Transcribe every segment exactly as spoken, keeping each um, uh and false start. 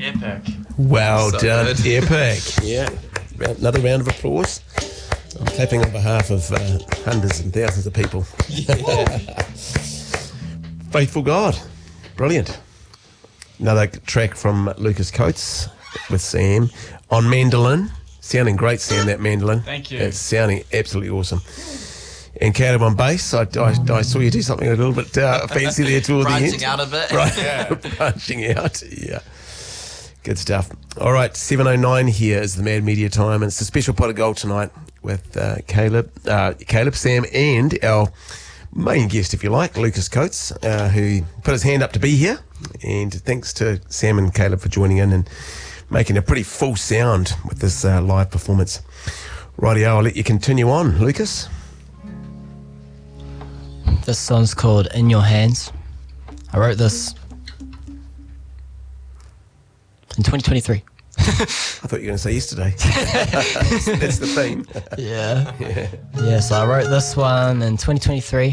Epic. Well So done, good. epic. Yeah, Round- another round of applause. I'm clapping on behalf of uh, hundreds and thousands of people. Faithful God. Brilliant. Another track from Lucas Coates with Sam on mandolin. Sounding great, Sam, that mandolin. Thank you. It's sounding absolutely awesome. And Caleb on bass. I, I, I saw you do something a little bit uh, fancy there toward the end. Branching out a bit. Right, Yeah. branching out, yeah. Good stuff. All right, seven oh nine here is the Mad Media time, and it's a special pot of gold tonight with uh, Caleb, uh, Caleb, Sam, and our main guest, if you like, Lucas Coates, uh, who put his hand up to be here. And thanks to Sam and Caleb for joining in and making a pretty full sound with this uh, live performance. Rightio, I'll let you continue on, Lucas. This song's called In Your Hands. I wrote this in twenty twenty-three. I thought you were going to say yesterday. That's the theme. Yeah. yeah. Yeah, so I wrote this one in twenty twenty-three.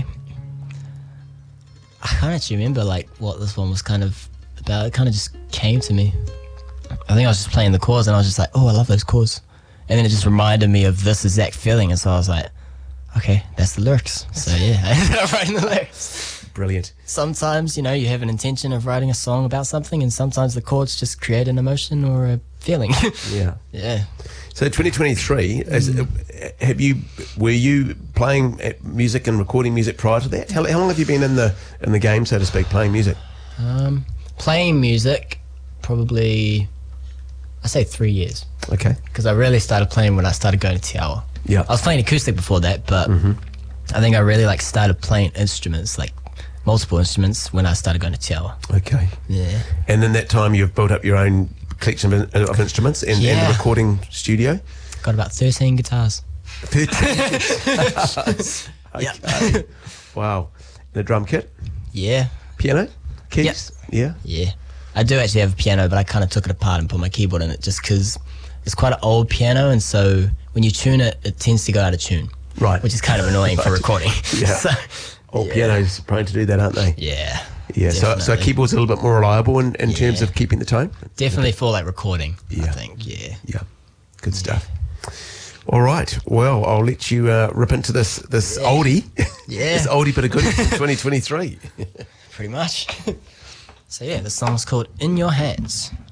I can't actually remember like what this one was kind of about. It kind of just came to me. I think I was just playing the chords and I was just like, oh, I love those chords. And then it just reminded me of this exact feeling. And so I was like, okay, that's the lyrics. So yeah, I ended up writing the lyrics. Brilliant. Sometimes, you know, you have an intention of writing a song about something, and sometimes the chords just create an emotion or a feeling. Yeah. Yeah. So twenty twenty-three, as, have you were you playing music and recording music prior to that? How, how long have you been in the in the game, so to speak, playing music? Um, playing music, probably, I say three years. Okay. Because I really started playing when I started going to Te Awa. Yeah. I was playing acoustic before that, but mm-hmm. I think I really like started playing instruments, like multiple instruments, when I started going to Te Awa. Okay. Yeah. And in that time, you've built up your own collection of, of instruments and, Yeah. and the recording studio. Got about thirteen guitars. thirteen. Yeah. Okay. Wow. The drum kit, Yeah. piano, keys. Yeah. Yeah. I do actually have a piano, but I kind of took it apart and put my keyboard in it just because it's quite an old piano, and so when you tune it, it tends to go out of tune. Right. Which is kind of annoying for recording. Yeah. So, Old yeah. pianos prone to do that, aren't they? Yeah. Yeah. So, so a Definitely. keyboard's a little bit more reliable in, in terms Yeah. of keeping the tone. Definitely for like recording, Yeah. I think. Yeah. Yeah, good stuff. All right, well, I'll let you uh, rip into this this oldie, Yeah. this oldie bit of goodness from twenty twenty-three. Pretty much. So yeah, the song's called In Your Hands.